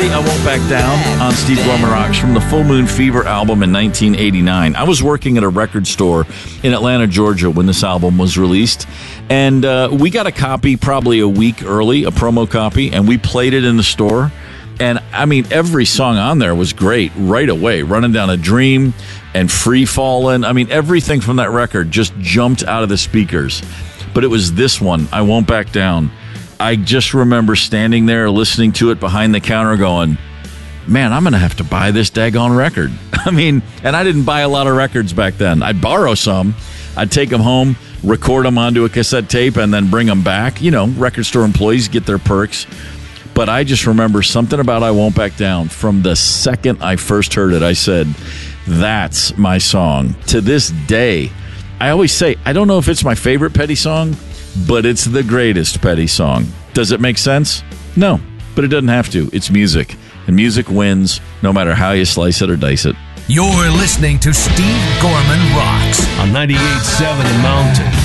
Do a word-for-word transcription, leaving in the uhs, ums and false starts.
everybody. I Won't Back Down on Steve Gorman Rocks from the Full Moon Fever album in nineteen eighty-nine. I was working at a record store in Atlanta, Georgia when this album was released, and uh, we got a copy probably a week early, a promo copy, and we played it in the store. And, I mean, every song on there was great right away. Running Down a Dream and Free Fallin'. I mean, everything from that record just jumped out of the speakers. But it was this one, I Won't Back Down. I just remember standing there listening to it behind the counter going, man, I'm going to have to buy this daggone record. I mean, and I didn't buy a lot of records back then. I'd borrow some. I'd take them home, record them onto a cassette tape, and then bring them back. You know, record store employees get their perks. But I just remember something about I Won't Back Down. From the second I first heard it, I said, that's my song. To this day, I always say, I don't know if it's my favorite Petty song, but it's the greatest Petty song. Does it make sense? No, but it doesn't have to. It's music, and music wins no matter how you slice it or dice it. You're listening to Steve Gorman Rocks on ninety-eight point seven The Mountain.